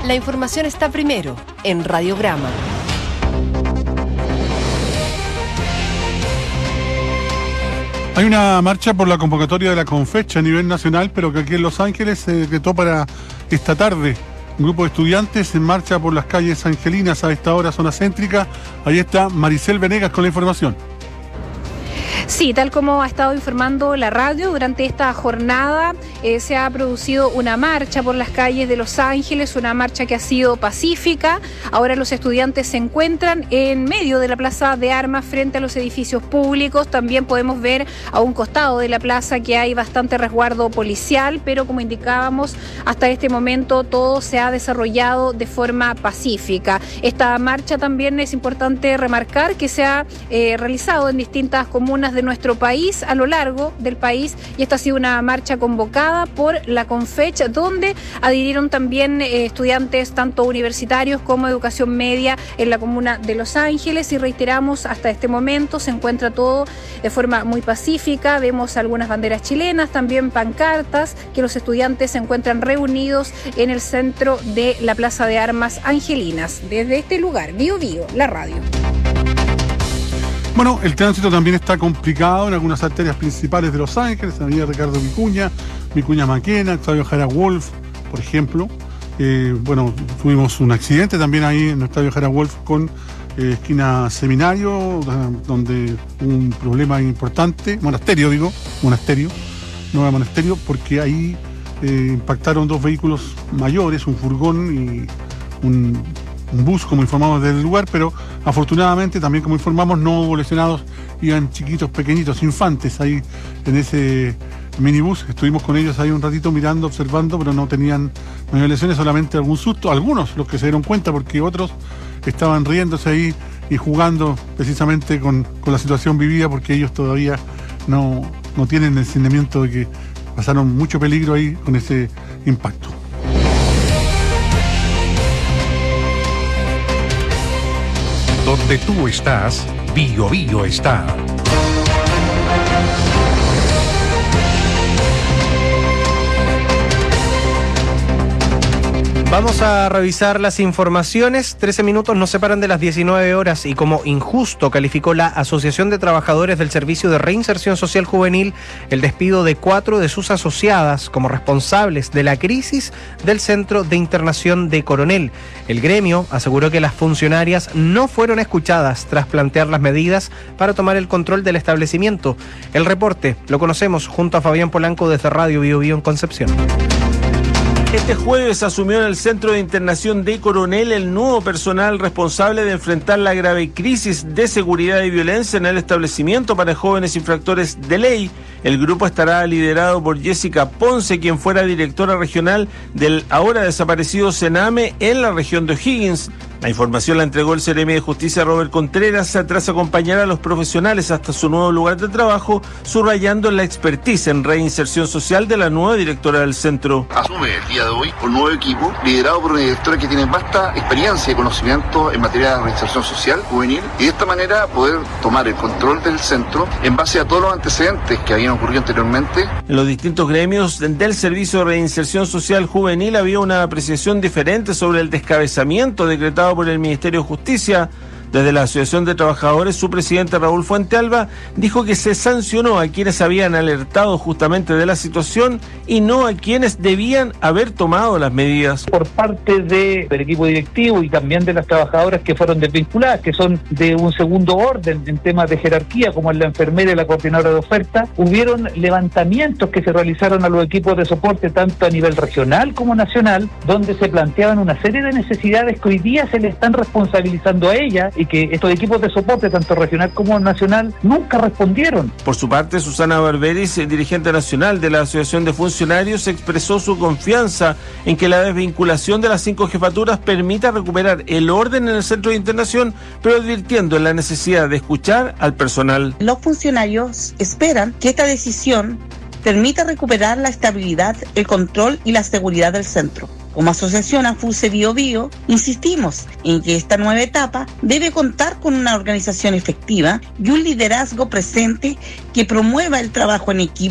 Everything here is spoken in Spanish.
La información está primero en Radiograma. Hay una marcha por la convocatoria de la Confecha a nivel nacional, pero que aquí en Los Ángeles se decretó para esta tarde. Un grupo de estudiantes en marcha por las calles angelinas a esta hora, zona céntrica. Ahí está Maricel Venegas con la información. Sí, tal como ha estado informando la radio, durante esta jornada se ha producido una marcha por las calles de Los Ángeles, una marcha que ha sido pacífica. Ahora los estudiantes se encuentran en medio de la plaza de armas frente a los edificios públicos. También podemos ver a un costado de la plaza que hay bastante resguardo policial, pero como indicábamos, hasta este momento todo se ha desarrollado de forma pacífica. Esta marcha también es importante remarcar que se ha realizado en distintas comunas de nuestro país, a lo largo del país, y esta ha sido una marcha convocada por la Confecha, donde adhirieron también estudiantes tanto universitarios como educación media en la comuna de Los Ángeles, y reiteramos, hasta este momento se encuentra todo de forma muy pacífica. Vemos algunas banderas chilenas, también pancartas, que los estudiantes se encuentran reunidos en el centro de la Plaza de Armas Angelinas. Desde este lugar, Bio Bio, la radio. Bueno, el tránsito también está complicado en algunas arterias principales de Los Ángeles, avenida Ricardo Vicuña Maquena, Octavio Jara Wolf, por ejemplo. Tuvimos un accidente también ahí en Octavio Jara Wolf con esquina Seminario, donde hubo un problema importante, monasterio, porque ahí impactaron dos vehículos mayores, un furgón y un bus, como informamos desde el lugar, pero afortunadamente también, como informamos, no hubo lesionados, iban chiquitos, pequeñitos, infantes ahí en ese minibús. Estuvimos con ellos ahí un ratito mirando, observando, pero no tenían lesiones, solamente algún susto, algunos los que se dieron cuenta, porque otros estaban riéndose ahí y jugando precisamente con la situación vivida, porque ellos todavía no tienen el discernimiento de que pasaron mucho peligro ahí con ese impacto. Donde tú estás, Bio Bio está. Vamos a revisar las informaciones. 13 minutos nos separan de las 19 horas y como injusto calificó la Asociación de Trabajadores del Servicio de Reinserción Social Juvenil el despido de 4 de sus asociadas como responsables de la crisis del Centro de Internación de Coronel. El gremio aseguró que las funcionarias no fueron escuchadas tras plantear las medidas para tomar el control del establecimiento. El reporte lo conocemos junto a Fabián Polanco desde Radio Bio Bio en Concepción. Este jueves asumió en el Centro de Internación de Coronel el nuevo personal responsable de enfrentar la grave crisis de seguridad y violencia en el establecimiento para jóvenes infractores de ley. El grupo estará liderado por Jessica Ponce, quien fuera directora regional del ahora desaparecido Sename en la región de O'Higgins. La información la entregó el Seremi de Justicia Robert Contreras tras acompañar a los profesionales hasta su nuevo lugar de trabajo, subrayando la expertise en reinserción social de la nueva directora del centro. Asume el día de hoy un nuevo equipo liderado por una directora que tiene vasta experiencia y conocimiento en materia de reinserción social juvenil, y de esta manera poder tomar el control del centro en base a todos los antecedentes que habían ocurrido anteriormente. En los distintos gremios del Servicio de Reinserción Social Juvenil había una apreciación diferente sobre el descabezamiento decretado por el Ministerio de Justicia. Desde la Asociación de Trabajadores, su presidente Raúl Fuentealba dijo que se sancionó a quienes habían alertado justamente de la situación y no a quienes debían haber tomado las medidas. Por parte del equipo directivo y también de las trabajadoras que fueron desvinculadas, que son de un segundo orden en temas de jerarquía, como la enfermera y la coordinadora de oferta, hubieron levantamientos que se realizaron a los equipos de soporte tanto a nivel regional como nacional, donde se planteaban una serie de necesidades que hoy día se le están responsabilizando a ellas, y que estos equipos de soporte, tanto regional como nacional, nunca respondieron. Por su parte, Susana Barberis, dirigente nacional de la Asociación de Funcionarios, expresó su confianza en que la desvinculación de las 5 jefaturas permita recuperar el orden en el centro de internación, pero advirtiendo la necesidad de escuchar al personal. Los funcionarios esperan que esta decisión permita recuperar la estabilidad, el control y la seguridad del centro. Como asociación AFUSE Bio Bio, insistimos en que esta nueva etapa debe contar con una organización efectiva y un liderazgo presente que promueva el trabajo en equipo